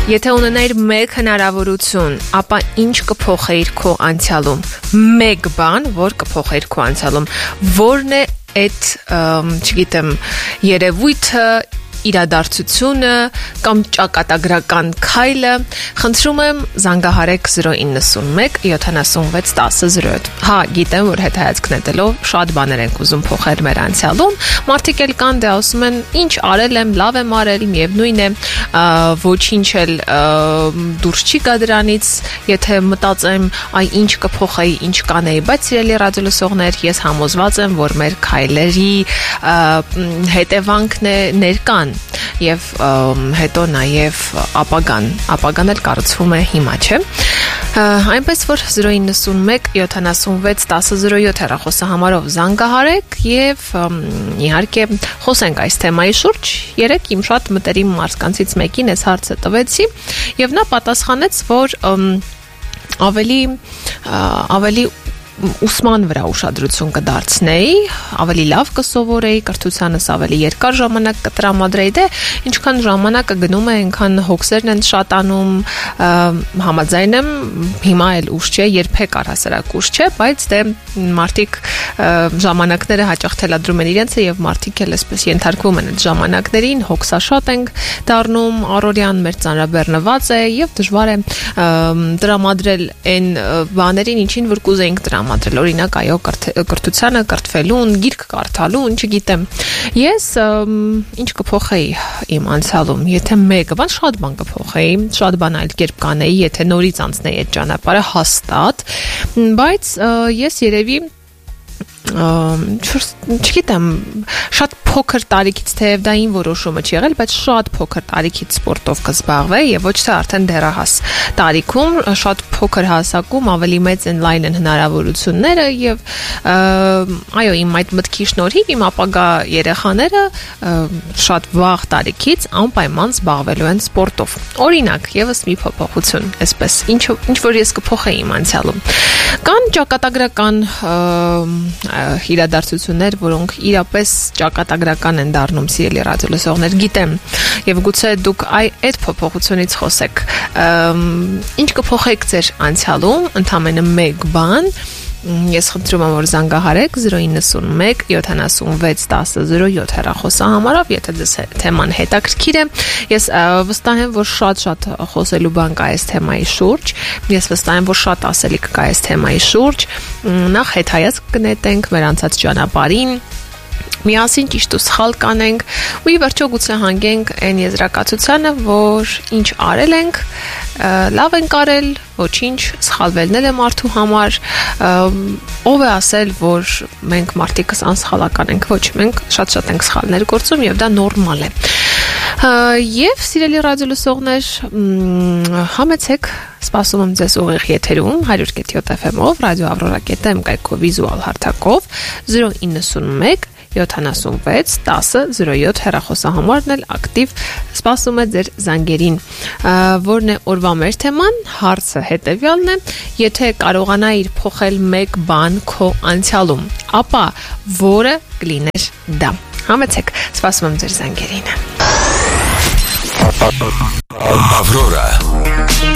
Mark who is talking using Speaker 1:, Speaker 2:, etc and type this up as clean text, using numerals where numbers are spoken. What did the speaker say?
Speaker 1: Եթե ունենայիր մեկ հնարավորություն, ապա ինչ կփոխեիր քո անցյալում։ Մեկ բան, որ կփոխեիր քո անցյալում։ Որն է այդ, չգիտեմ, երևույթը, իրադարձությունը կամ ճակատագրական քայլը, խնդրում եմ զանգահարեք 091 76 10 0. Հա, գիտեմ, որ հետայացք նետելով շատ բաներ ենք ուզում փոխել մեր անցյալում, մարդիկ էլ կան դե ասում են, ինչ արել եմ, լավ եմ արել, միևնույն է, ոչինչ էլ դուրս չի գա դրանից, եթե մտածեմ, այ ինչ կփոխեի, ինչ կանեի, բայց սիրելի ռադիոլսողներ, ես համոզված եմ, որ մեր քայլերի հետևանքն է ներկան եւ հետո նաեւ ապագան էլ կարծվում է հիմա, չէ։ Այնպես որ 091 76 10 հեռախոսահամարով զանգահարեք եւ իհարկե խոսենք այս թեմայի շուրջ։ Երեք իմ շատ մտերիմ մարզկանցից մեկին այս հարցը տվեցի եւ նա պատասխանեց, որ ավելի ուսման վրա ուշադրություն կդարձնեի, ավելի լավ կսովորեի, կրթությանս ավելի երկար ժամանակ կտրամադրեի, դե ինչքան ժամանակը գնում է, այնքան հոգսերն են շատանում, համաձայն եմ, հիմա էլ ուշ չէ, երբեք առհասարակ ուշ չէ, բայց դե մարդիկ ժամանակները հաճախ թելադրում են իրենցը եւ մարդիկ էլ այսպես ենթարկվում են այդ ժամանակներին, հոգսաշատ ենք դառնում, առօրյան մեր ծանրաբեռնված է եւ դժվար է տրամադրել այն բաներին, ինչին որ կուզեինք տրամադրել, օրինակ այո կրթությանը, կրթվելուն, գիրք կարդալուն, չգիտեմ։ Ես ինչ կփոխեի իմ անցյալում, եթե մեկը բան, շատ բան կփոխեի, շատ բան այլ կերպ կանեի, եթե նորից անցնեի այդ ճանապարհը հաստատ, բայց ես երևի չգիտեմ, շատ փոքր տարիքից թեև դա իմ որոշումը չի եղել, բայց շատ փոքր տարիքից սպորտով կզբաղվեի եւ ոչ թե արդեն դեռահաս տարիքում, շատ փոքր հասակում ավելի մեծ են լայն են հնարավորությունները եւ այո, իմ այդ մտքի շնորհիվ իմ ապագա երեխաները շատ վաղ տարիքից անպայման զբաղվելու են սպորտով։ Օրինակ, եւս մի փոփոխություն, այսպես, ինչ որ ես կփոխեի իմ անցյալում։ Կան ճակատագրական իրադարձություններ, որոնք իրապես ճակատագրական են դառնում, սիրելի ռադիոլսողներ, գիտեմ, եւ գուցե դուք այդ փոփոխությունից խոսեք։ Ինչ կփոխեք ձեր անցյալում, ընդամենը մեկ բան։ Ես խնդրում եմ, որ զանգահարեք 091 76 10 հեռախոսահամարով, եթե ձեզ թեման հետաքրքիր է։ Ես վստահ եմ, որ շատ խոսելու բան կա այս թեմայի շուրջ։ Ես վստահ եմ, որ շատ ասելիք կա այս թեմայի շուրջ։ Նախ հետայացք կնետենք մեր անցած ճանապարհին, միասին ճիշտ ու սխալ կանենք ու ի վերջո գուցե հանգենք այն եզրակացությանը, որ ինչ արել ենք, լավ ենք արել, ոչինչ, սխալվելն է մարդու համար, ով է ասել, որ մենք մարդիկս անսխալական ենք, ոչ, մենք շատ ենք սխալներ գործում եւ դա նորմալ է։ Եվ սիրելի ռադիոլսողներ, համեցեք, սպասում եմ ձեզ ուղիղ եթերում 100.7 FM-ով, ռադիո Ավրորա.am կայքով վիզուալ հարթակով 091 76 10 07 հեռախոսահամարն էլ ակտիվ սպասում է ձեր զանգերին։ Որն է օրվա մեր թեման, հարցը հետևյալն է, եթե կարողանայիր փոխել մեկ բան քո անցյալում, ապա որը կլիներ դա։ Համեցեք, սպասում եմ ձեր զանգերին։
Speaker 2: Ավրորա